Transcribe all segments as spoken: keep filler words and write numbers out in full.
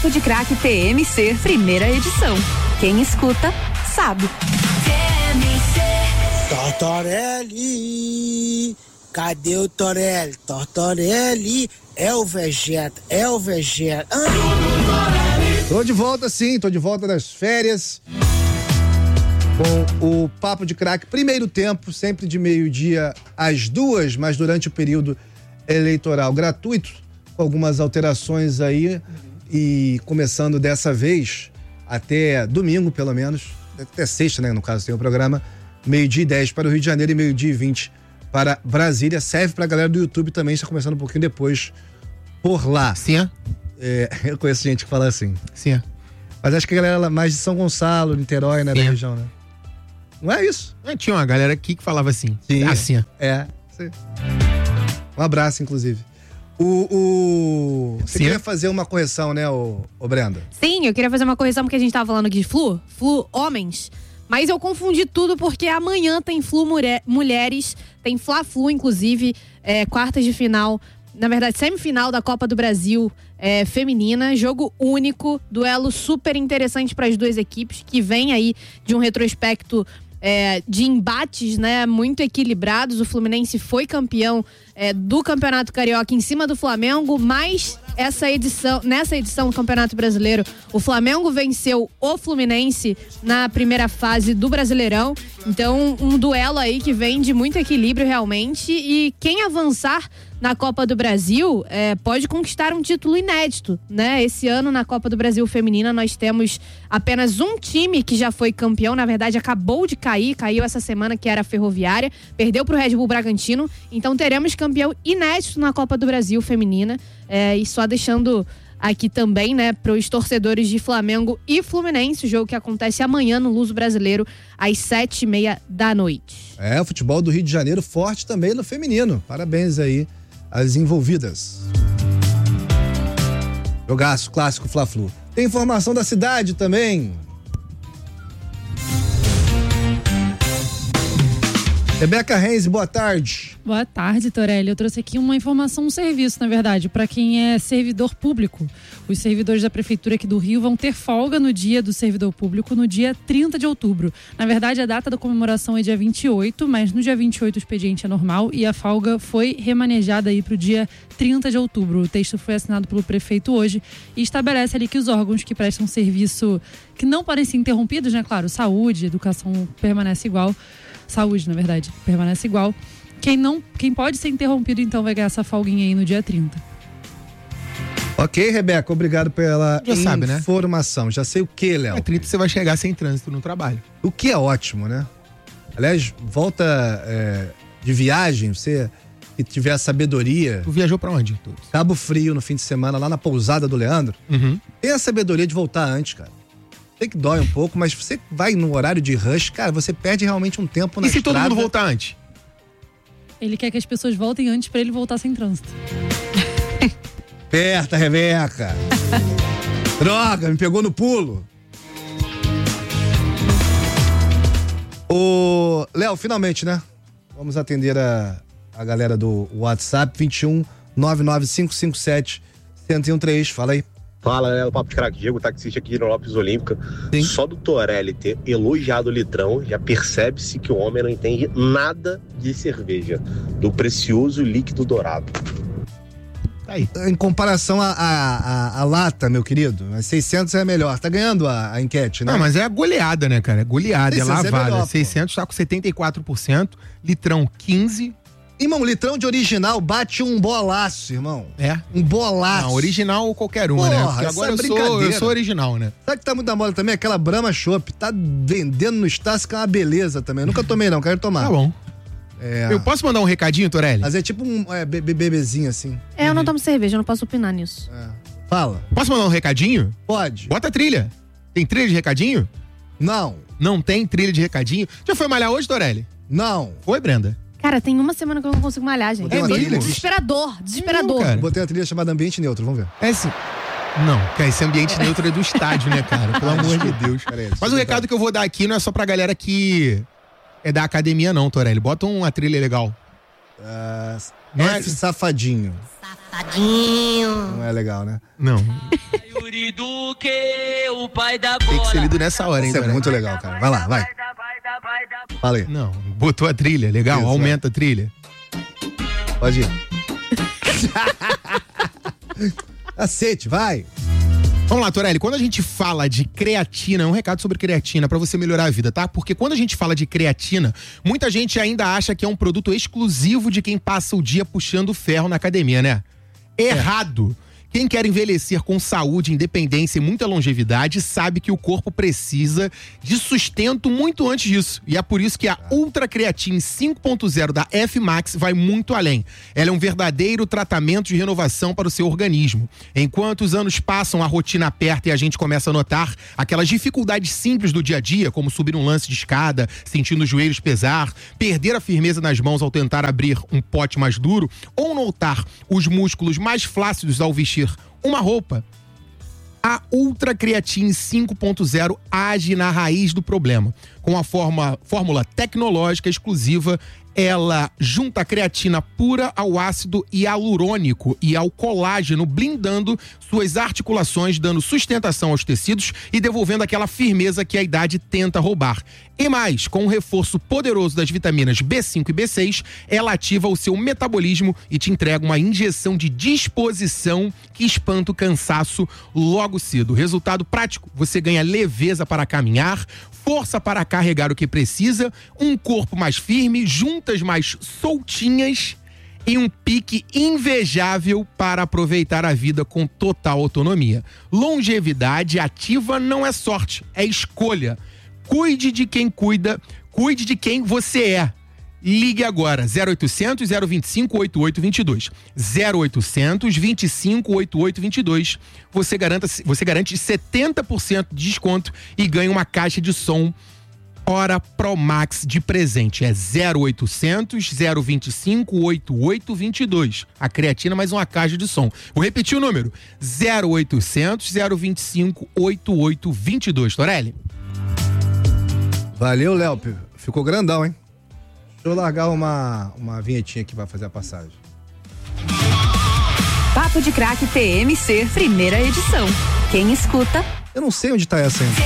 Papo de Craque T M C, primeira edição. Quem escuta, sabe. Tortorelli, cadê o Torelli? Tortorelli, é o Vegeta, é o Vegeta. Ah. Tô de volta sim, tô de volta das férias com o Papo de Craque, primeiro tempo, sempre de meio-dia às duas, mas durante o período eleitoral gratuito, com algumas alterações aí, e começando dessa vez até domingo, pelo menos, até sexta, né, no caso tem o programa, meio-dia e dez para o Rio de Janeiro e meio-dia e vinte para Brasília. Serve pra galera do YouTube também, está começando um pouquinho depois por lá. Sim, é? É, eu conheço gente que fala assim. Sim, é. Mas acho que a galera mais de São Gonçalo, Niterói, né, da região, né? Não é isso? É, tinha uma galera aqui que falava assim. Sim. Assim. É. Sim. Um abraço, inclusive. O, o... Você Sim. queria fazer uma correção, né, ô, ô Brenda? Sim, eu queria fazer uma correção porque a gente tava falando aqui de Flu, Flu homens, mas eu confundi tudo porque amanhã tem Flu mulher, mulheres, tem Fla-Flu, inclusive, é, quartas de final, na verdade, semifinal da Copa do Brasil é, feminina, jogo único, duelo super interessante para as duas equipes, que vem aí de um retrospecto É, de embates, né, muito equilibrados. O Fluminense foi campeão é, do Campeonato Carioca em cima do Flamengo, mas essa edição, nessa edição do Campeonato Brasileiro, o Flamengo venceu o Fluminense na primeira fase do Brasileirão. Então, um duelo aí que vem de muito equilíbrio realmente, e quem avançar na Copa do Brasil é, pode conquistar um título inédito, né? Esse ano na Copa do Brasil Feminina nós temos apenas um time que já foi campeão, na verdade acabou de cair, caiu essa semana, que era a Ferroviária, perdeu pro Red Bull Bragantino, então teremos campeão inédito na Copa do Brasil Feminina, é, e só deixando aqui também, né, pros torcedores de Flamengo e Fluminense, o jogo que acontece amanhã no Luso Brasileiro, às sete e meia da noite. É, o futebol do Rio de Janeiro forte também no feminino. Parabéns aí às envolvidas. Jogaço, clássico Fla-Flu. Tem informação da cidade também. Rebeca Reis, boa tarde. Boa tarde, Torelli. Eu trouxe aqui uma informação, um serviço, na verdade, para quem é servidor público. Os servidores da Prefeitura aqui do Rio vão ter folga no dia do servidor público, no dia trinta de outubro. Na verdade, a data da comemoração é dia vinte e oito, mas no dia vinte e oito o expediente é normal e a folga foi remanejada aí para o dia trinta de outubro. O texto foi assinado pelo prefeito hoje e estabelece ali que os órgãos que prestam serviço, que não podem ser interrompidos, né? Claro, saúde, educação permanece igual. Saúde, na verdade, permanece igual. Quem não, quem pode ser interrompido, então, vai ganhar essa folguinha aí no dia trinta. Ok, Rebeca, obrigado pela Já sabe, né? informação. Já sei o que, Léo. É trinta você vai chegar sem trânsito no trabalho. O que é ótimo, né? Aliás, volta é, de viagem, você que tiver a sabedoria. Tu viajou pra onde? Tu? Cabo Frio no fim de semana, lá na pousada do Leandro. Uhum. Tem a sabedoria de voltar antes, cara. Sei que dói um pouco, mas você vai no horário de rush, cara, você perde realmente um tempo na E se estrada. todo mundo voltar antes? Ele quer que as pessoas voltem antes para ele voltar sem trânsito. Aperta, Rebeca. Droga, me pegou no pulo. Ô, Léo, finalmente, né? Vamos atender a, a galera do WhatsApp, vinte e um, nove nove cinco cinco sete, um zero um três. Fala aí. Fala, galera, o Papo de Craque, Diego, taxista aqui de Lopes Olímpica. Sim. Só do Torelli ter elogiado o litrão, já percebe-se que o homem não entende nada de cerveja, do precioso líquido dourado. Tá aí. Em comparação à a, a, a lata, meu querido, a seiscentos é melhor. Tá ganhando a, a enquete, né? Não, mas é a goleada, né, cara? É goleada, é seiscentos é lavada. melhor, pô. seiscentos tá com setenta e quatro por cento, litrão quinze por cento. Irmão, litrão de original bate um bolaço, irmão. É? Um bolaço. Não, original ou qualquer uma, Porra, né? Porque essa agora é eu, sou, brincadeira. eu sou original, né? Sabe que tá muito da moda também? Aquela Brahma Chopp. Tá vendendo no Estácio, que é uma beleza também. Nunca tomei, não. Quero tomar. Tá bom. É. Eu posso mandar um recadinho, Torelli? Mas é tipo um é, be- be- bebezinho assim. É, eu não tomo cerveja, eu não posso opinar nisso. É. Fala. Posso mandar um recadinho? Pode. Bota a trilha. Tem trilha de recadinho? Não. Não tem trilha de recadinho? Já foi malhar hoje, Torelli? Não. Foi, Brenda? Cara, tem uma semana que eu não consigo malhar, gente. Botei uma Tô trilha? desesperador, desesperador. Não, cara. Botei uma trilha chamada Ambiente Neutro, vamos ver. É esse... Não, cara, esse ambiente neutro é do estádio, né, cara? Pelo amor de Deus. Peraí, Mas o recado que eu vou dar aqui não é só pra galera que é da academia, não, Torelli. Bota uma trilha legal. Uh, Não é- F Safadinho. Safadinho. Não é legal, né? Não. do que o pai da Tem que bola. ser lido nessa hora, hein, Isso é Torelli? muito legal, cara. Vai lá, vai. Fala aí. Não, botou a trilha, legal, Isso, aumenta a trilha. Pode ir. Cacete, vai. Vamos lá, Torelli, quando a gente fala de creatina, é um recado sobre creatina pra você melhorar a vida, tá? Porque quando a gente fala de creatina, muita gente ainda acha que é um produto exclusivo de quem passa o dia puxando ferro na academia, né? Errado! Quem quer envelhecer com saúde, independência e muita longevidade sabe que o corpo precisa de sustento muito antes disso. E é por isso que a Ultra Creatine cinco ponto zero da F-Max vai muito além. Ela é um verdadeiro tratamento de renovação para o seu organismo. Enquanto os anos passam, a rotina aperta e a gente começa a notar aquelas dificuldades simples do dia a dia, como subir um lance de escada, sentindo os joelhos pesar, perder a firmeza nas mãos ao tentar abrir um pote mais duro, ou notar os músculos mais flácidos ao vestir uma roupa. A Ultra Creatine cinco ponto zero age na raiz do problema. Com a forma, fórmula tecnológica exclusiva, ela junta a creatina pura ao ácido hialurônico e ao colágeno, blindando suas articulações, dando sustentação aos tecidos e devolvendo aquela firmeza que a idade tenta roubar. E mais, com o reforço poderoso das vitaminas B cinco e B seis, ela ativa o seu metabolismo e te entrega uma injeção de disposição que espanta o cansaço logo cedo. Resultado prático, você ganha leveza para caminhar, força para carregar o que precisa, um corpo mais firme, juntas mais soltinhas e um pique invejável para aproveitar a vida com total autonomia. Longevidade ativa não é sorte, é escolha. Cuide de quem cuida, cuide de quem você é. Ligue agora, zero oitocentos, zero vinte e cinco, oitenta e oito vinte e dois. zero oitocentos, vinte e cinco, oitenta e oito vinte e dois. Você, garanta, você garante setenta por cento de desconto e ganha uma caixa de som Hora Pro Max de presente. É zero oitocentos, zero vinte e cinco, oitenta e oito vinte e dois. A creatina mais uma caixa de som. Vou repetir o número. zero oitocentos, zero vinte e cinco, oitenta e oito vinte e dois. Torelli? Valeu, Léo. Ficou grandão, hein? Deixa eu largar uma, uma vinhetinha aqui pra fazer a passagem. Papo de Crack T M C, primeira edição. Quem escuta... Eu não sei onde tá essa ainda.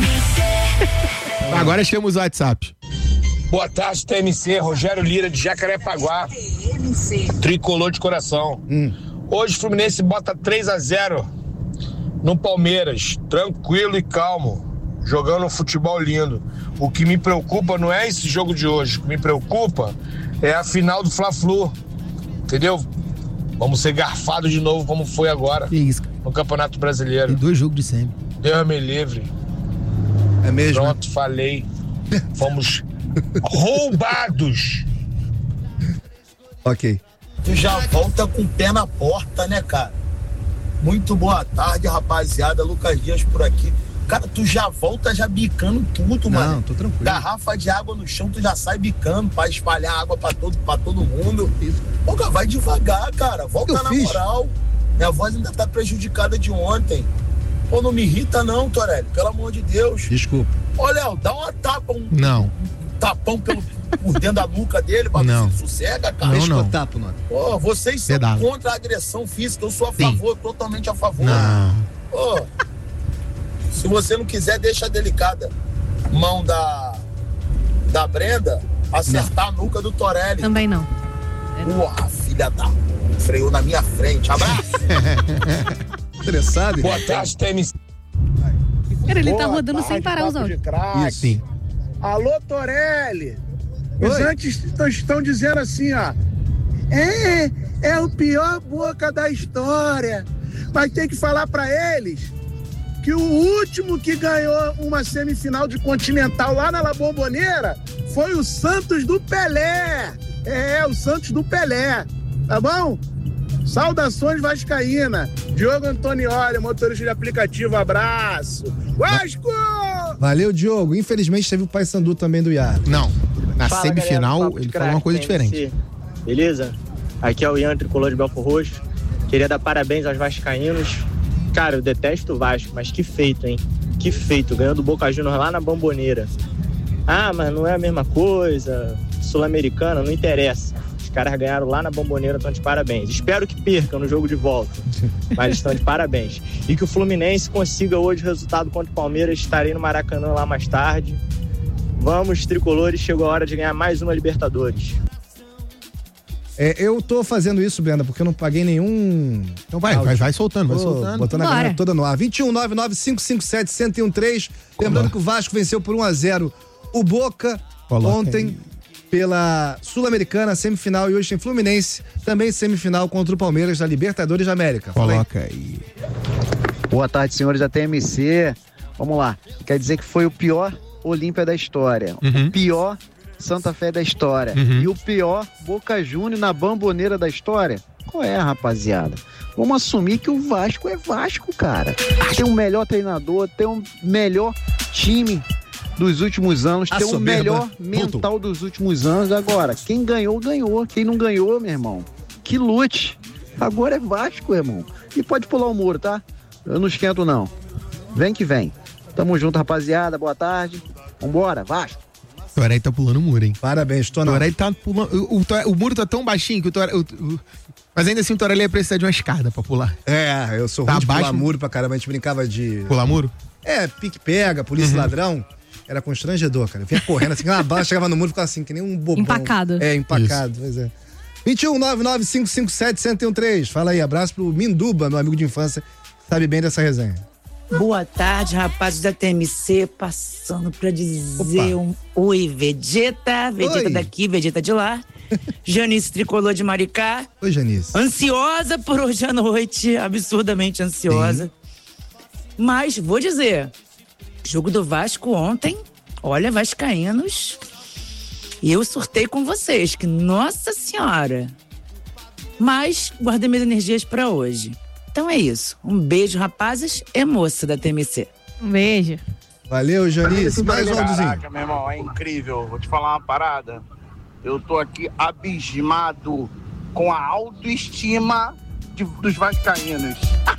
Agora temos o WhatsApp. Boa tarde, T M C. Rogério Lira, de Jacarepaguá. Tricolor de coração. Hum. Hoje o Fluminense bota três a zero no Palmeiras. Tranquilo e calmo. Jogando um futebol lindo. O que me preocupa não é esse jogo de hoje. O que me preocupa é a final do Fla-Flu. Entendeu? Vamos ser garfados de novo como foi agora. Que isso? No Campeonato Brasileiro. Tem dois jogos de sempre. Deus me livre. É mesmo? Pronto, falei. Fomos roubados. Ok. Tu já volta com o pé na porta, né, cara? Muito boa tarde, rapaziada. Lucas Dias por aqui. Cara, tu já volta já bicando tudo, Não, mano. tô tranquilo. Garrafa de água no chão, tu já sai bicando pra espalhar água pra todo, pra todo mundo. Isso. Pô, cara, vai devagar, cara. Volta Eu na fiz? moral. Minha voz ainda tá prejudicada de ontem. Pô, não me irrita não, Torelli. Pelo amor de Deus. Desculpa. Ô, Léo, dá uma tapa, um Não. tapão pelo, por dentro da nuca dele pra Não. ver se sossega, cara. Não, não. Tapo, mano. Pô, vocês são Pedalo. contra a agressão física. Eu sou a Sim. favor, totalmente a favor. Não. Pô, se você não quiser, deixa a delicada mão da, da Brenda acertar a nuca do Torelli. Também não. Porra, filha da... Freou na minha frente. Abraço. Estressado? Boa tarde, T M C. Cara, ele tá Boa rodando tarde, sem parar os Papo de áudios. Crack. Isso. Sim. Alô, Torelli. Os Oi. antes estão dizendo assim, ó. É, é o pior boca da história. Mas tem que falar pra eles que o último que ganhou uma semifinal de Continental lá na La Bombonera foi o Santos do Pelé. É, o Santos do Pelé. Tá bom? Saudações vascaína. Diogo Antonioli, motorista de aplicativo. Abraço. Vasco! Valeu, Diogo. Infelizmente teve o Paysandu também do Iar. Não. Na Fala, semifinal, galera, Papo de ele Crack, falou uma coisa T M C. diferente. Beleza? Aqui é o Ian, tricolor de Belfort Roxo. Queria dar parabéns aos vascaínos. Cara, eu detesto o Vasco, mas que feito, hein? Que feito, ganhando o Boca Juniors lá na Bomboneira. Ah, mas não é a mesma coisa. Sul-Americana, não interessa. caras ganharam lá na Bomboneira, estão de parabéns. Espero que percam no jogo de volta, mas estão de parabéns. E que o Fluminense consiga hoje o resultado contra o Palmeiras. Estarei no Maracanã lá mais tarde. Vamos, tricolores, chegou a hora de ganhar mais uma Libertadores. É, eu tô fazendo isso, Brenda, porque eu não paguei nenhum. Então vai, vai, vai soltando, vai tô soltando. Botando Bora. a galera toda no ar. vinte e um, nove nove, cinco cinco sete, um zero um três. Lembrando que o Vasco venceu por um a zero o Boca Coloca ontem aí. pela Sul-Americana, semifinal, e hoje tem Fluminense, também semifinal contra o Palmeiras da Libertadores da América. Fala Coloca aí. Boa tarde, senhores da T M C. Vamos lá. Quer dizer que foi o pior Olímpia da história. Uhum. O pior Santa Fé da história. Uhum. E o pior Boca Juniors na Bomboneira da história. Qual é, rapaziada? Vamos assumir que o Vasco é Vasco, cara. Tem o melhor treinador, tem o melhor time dos últimos anos, A tem o soberba melhor mental dos últimos anos. Agora, quem ganhou, ganhou. Quem não ganhou, meu irmão, que lute. Agora é Vasco, irmão. E pode pular o muro, tá? Eu não esquento, não. Vem que vem. Tamo junto, rapaziada. Boa tarde. Vambora, Vasco. O Toré tá pulando o muro, hein? Parabéns, tô O não. Toré tá pulando. O, o, Toré- o muro tá tão baixinho que o Toré. o- o- mas ainda assim o Toré ia precisar de uma escada pra pular. É, eu sou Tá ruim de pular abaixo- muro pra caramba, a gente brincava de... Pular muro? É, pique-pega, polícia e ladrão. Era constrangedor, cara. Eu vinha correndo assim, na bala, chegava no muro e ficava assim, que nem um bobão. Empacado. É, empacado, pois é. vinte e um, nove nove, cinco cinco sete, um zero um três. Fala aí, abraço pro Minduba, meu amigo de infância, sabe bem dessa resenha. Boa tarde, rapazes da T M C, passando pra dizer Opa. um oi, Vegeta, Vegeta Oi. daqui, Vegeta de lá. Janice Tricolor de Maricá. Oi, Janice. Ansiosa por hoje à noite, absurdamente ansiosa. Mas vou dizer, jogo do Vasco ontem, olha, vascaínos, e eu surtei com vocês, que nossa senhora. Mas guardei minhas energias pra hoje. Então é isso. Um beijo, rapazes e moça da T M C. Um beijo. Valeu, Janice. Mais um áudiozinho. Caraca, meu irmão, é incrível. Vou te falar uma parada. Eu tô aqui abismado com a autoestima de- dos vascaínos.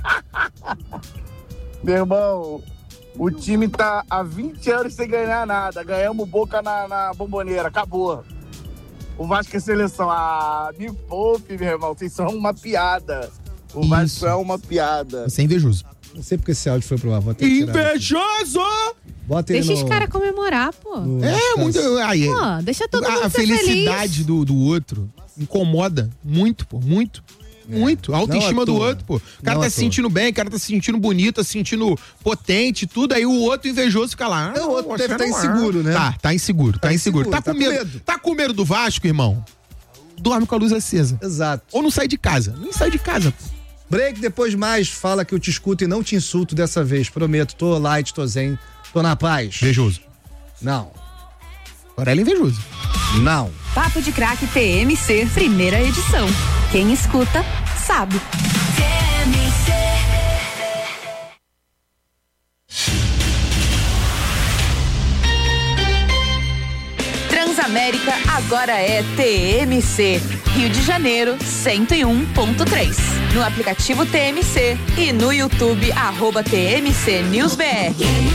Meu irmão, o time tá há vinte anos sem ganhar nada. Ganhamos Boca na, na Bomboneira, acabou. O Vasco é seleção. Ah, me poupe, meu irmão. Vocês são uma piada. O Vasco é uma piada. Você é invejoso. Não sei porque esse áudio foi pro ar. Vou até tirar aqui. Invejoso! Bota ele Deixa no... os caras comemorar, pô. no- É, muito. Aí, Pô, deixa todo mundo a, a ser felicidade feliz. do, do outro incomoda muito, pô. Muito. Muito. A autoestima Não à do toa. outro, pô. O cara Não tá à se toa. sentindo bem, o cara tá se sentindo bonito, tá se sentindo potente, tudo. Aí o outro invejoso fica lá. É, o outro "Ah, deve você tá não é." inseguro, né? Tá, tá inseguro, tá, Tá inseguro. inseguro, Tá, tá com com medo. medo. Tá com medo do Vasco, irmão? Dorme com a luz acesa. Exato. Ou não sai de casa. Nem sai de casa, pô. Break, depois mais, fala que eu te escuto e não te insulto dessa vez. Prometo, tô light, tô zen, tô na paz. Invejoso. Não. Agora ela é invejoso. Não. Papo de Craque T M C, primeira edição. Quem escuta, sabe. Transamérica agora é T M C. Rio de Janeiro, cento e um ponto três. No aplicativo T M C e no YouTube, arroba T M C News B R.